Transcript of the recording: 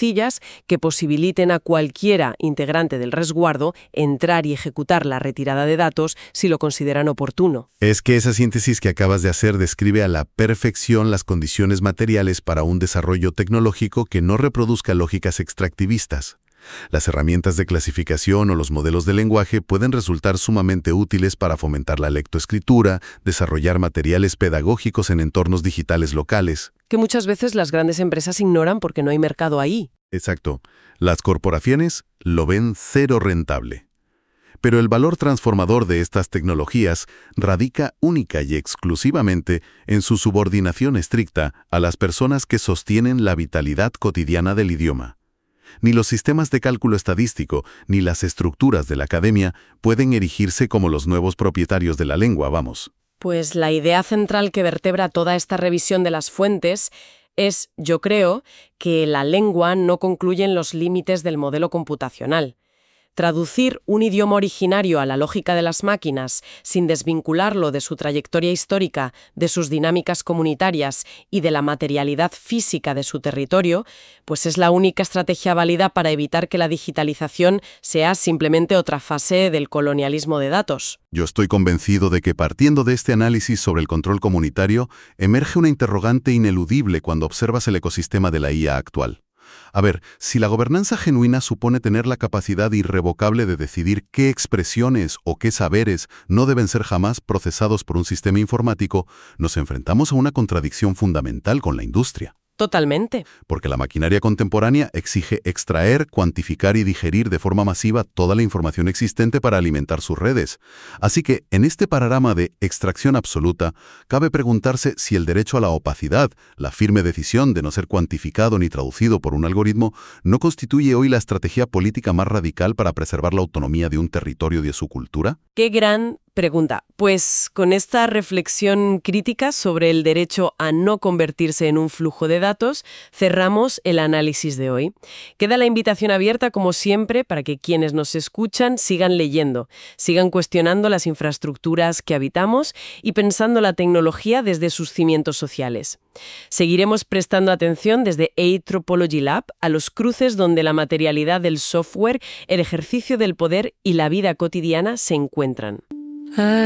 sencillas que posibiliten a cualquiera integrante del resguardo entrar y ejecutar la retirada de datos si lo consideran oportuno. Es que esa síntesis que acabas de hacer describe a la perfección las condiciones materiales para un desarrollo tecnológico que no reproduzca lógicas extractivistas. Las herramientas de clasificación o los modelos de lenguaje pueden resultar sumamente útiles para fomentar la lectoescritura, desarrollar materiales pedagógicos en entornos digitales locales. Que muchas veces las grandes empresas ignoran porque no hay mercado ahí. Exacto. Las corporaciones lo ven cero rentable. Pero el valor transformador de estas tecnologías radica única y exclusivamente en su subordinación estricta a las personas que sostienen la vitalidad cotidiana del idioma. Ni los sistemas de cálculo estadístico ni las estructuras de la academia pueden erigirse como los nuevos propietarios de la lengua, vamos. Pues la idea central que vertebra toda esta revisión de las fuentes es, yo creo, que la lengua no concluye en los límites del modelo computacional. Traducir un idioma originario a la lógica de las máquinas sin desvincularlo de su trayectoria histórica, de sus dinámicas comunitarias y de la materialidad física de su territorio, pues es la única estrategia válida para evitar que la digitalización sea simplemente otra fase del colonialismo de datos. Yo estoy convencido de que partiendo de este análisis sobre el control comunitario, emerge una interrogante ineludible cuando observas el ecosistema de la IA actual. A ver, si la gobernanza genuina supone tener la capacidad irrevocable de decidir qué expresiones o qué saberes no deben ser jamás procesados por un sistema informático, nos enfrentamos a una contradicción fundamental con la industria. Totalmente. Porque la maquinaria contemporánea exige extraer, cuantificar y digerir de forma masiva toda la información existente para alimentar sus redes. Así que, en este panorama de extracción absoluta, cabe preguntarse si el derecho a la opacidad, la firme decisión de no ser cuantificado ni traducido por un algoritmo, no constituye hoy la estrategia política más radical para preservar la autonomía de un territorio y de su cultura. ¡Qué gran pregunta! Pues con esta reflexión crítica sobre el derecho a no convertirse en un flujo de datos, cerramos el análisis de hoy. Queda la invitación abierta, como siempre, para que quienes nos escuchan sigan leyendo, sigan cuestionando las infraestructuras que habitamos y pensando la tecnología desde sus cimientos sociales. Seguiremos prestando atención desde Anthropology Lab a los cruces donde la materialidad del software, el ejercicio del poder y la vida cotidiana se encuentran.